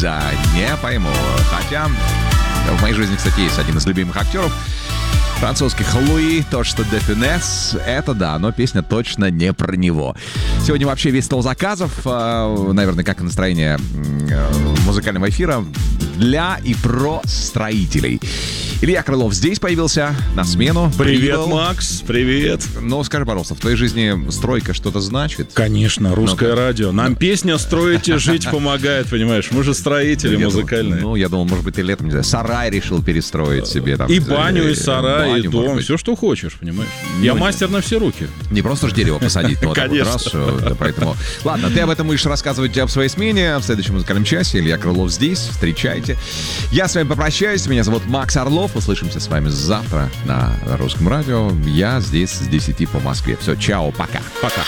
Парижа не пойму. Хотя в моей жизни, кстати, есть один из любимых актеров французских, Луи, то, что де Фюнес, это да, но песня точно не про него. Сегодня вообще весь стол заказов, наверное, как и настроение музыкального эфира, для и про строителей. Илья Крылов здесь появился на смену. Привет, Макс, привет. Ну, скажи, пожалуйста, в твоей жизни стройка что-то значит? Конечно, русское радио. Нам песня «Строите, жить» помогает, понимаешь? Мы же строители музыкальные. Ну, я думал, может быть, ты летом, не знаю, сарай решил перестроить себе. Там, и баню, и сарай, баню, и дом, все, что хочешь, понимаешь? Я мастер на все руки. Не просто же дерево посадить. Конечно. Поэтому... Ладно, ты об этом будешь рассказывать в своей смене в следующем музыкальном часе. Илья Крылов здесь, встречайте. Я с вами попрощаюсь. Меня зовут Макс Орлов. Услышимся с вами завтра на Русском радио. Я здесь с 10 по Москве. Все, чао, пока. Пока.